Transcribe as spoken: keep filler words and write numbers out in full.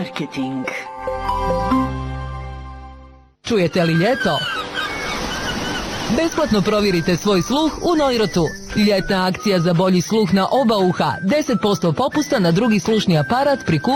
Marketing. Čujete li ljeto? Besplatno provjerite svoj sluh u Neurotu. Ljetna akcija za bolji sluh na oba uha. deset posto popusta na drugi slušni aparat pri kupu